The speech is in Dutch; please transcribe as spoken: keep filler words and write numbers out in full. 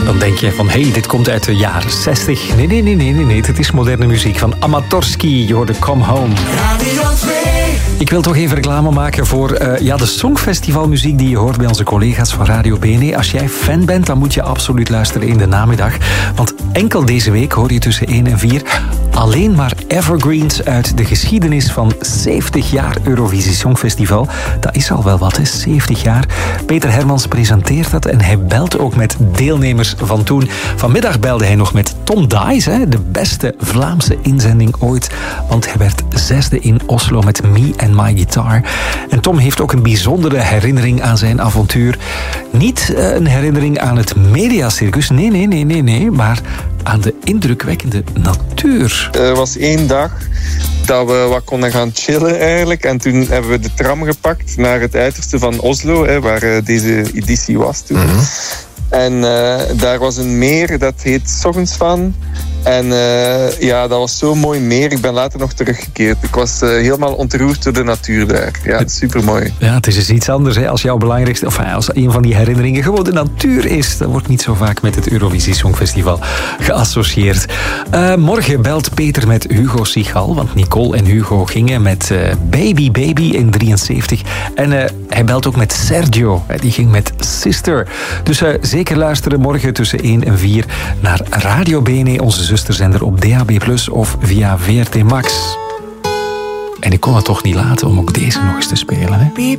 Dan denk je van, hé, hey, dit komt uit de jaren zestig. Nee, nee, nee, nee, nee, nee. Het is moderne muziek van Amatorski. Je hoorde Come Home. Radio twee. Ik wil toch even reclame maken voor uh, ja, de Songfestivalmuziek die je hoort bij onze collega's van Radio B N E. Als jij fan bent, dan moet je absoluut luisteren in de namiddag. Want enkel deze week hoor je tussen één en vier alleen maar evergreens uit de geschiedenis van zeventig jaar Eurovisie Songfestival. Dat is al wel wat, hè? zeventig jaar. Peter Hermans presenteert dat en hij belt ook met deelnemers van toen. Vanmiddag belde hij nog met Tom Dice, hè? De beste Vlaamse inzending ooit. Want hij werd zesde in Oslo met Me and My Guitar. En Tom heeft ook een bijzondere herinnering aan zijn avontuur. Niet uh, een herinnering aan het mediacircus, nee, nee, nee, nee, nee, maar aan de indrukwekkende natuur. Er was één dag dat we wat konden gaan chillen eigenlijk. En toen hebben we de tram gepakt naar het uiterste van Oslo, hè, waar uh, deze editie was toen. Mm-hmm. En uh, daar was een meer, dat heet Sognsvann. En uh, ja, dat was zo'n mooi meer. Ik ben later nog teruggekeerd. Ik was uh, helemaal ontroerd door de natuur daar. Ja, supermooi. Ja, het is dus iets anders, hè. Als jouw belangrijkste, of als een van die herinneringen gewoon de natuur is. Dat wordt niet zo vaak met het Eurovisie Songfestival geassocieerd. Uh, morgen belt Peter met Hugo Sigal, want Nicole en Hugo gingen met uh, Baby Baby in drieënzeventig. En uh, hij belt ook met Sergio, die ging met Sister. Dus uh, zeker luisteren morgen tussen één en vier naar Radio B N E, onze zusterzender op D A B plus, of via V R T Max. En ik kon het toch niet laten om ook deze nog eens te spelen, hè?